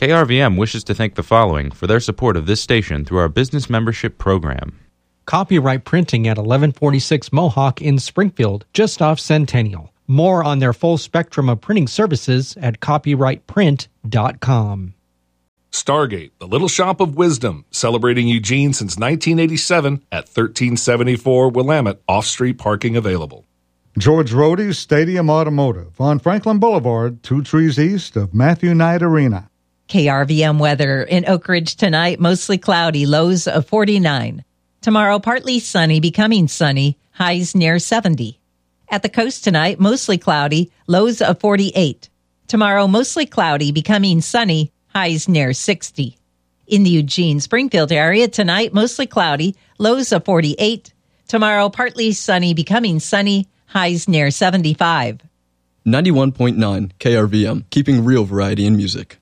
KRVM wishes to thank the following for their support of this station through our business membership program. Copyright Printing at 1146 Mohawk in Springfield, just off Centennial. More on their full spectrum of printing services at copyrightprint.com. Stargate, the Little Shop of Wisdom, celebrating Eugene since 1987 at 1374 Willamette, off-street parking available. George Rohde's Stadium Automotive on Franklin Boulevard, 2 trees east of Matthew Knight Arena. KRVM weather in Oak Ridge tonight, mostly cloudy, lows of 49. Tomorrow, partly sunny, becoming sunny, highs near 70. At the coast tonight, mostly cloudy, lows of 48. Tomorrow, mostly cloudy, becoming sunny, highs near 60. In the Eugene-Springfield area, tonight, mostly cloudy, lows of 48. Tomorrow, partly sunny, becoming sunny, highs near 75. 91.9 KRVM, keeping real variety in music.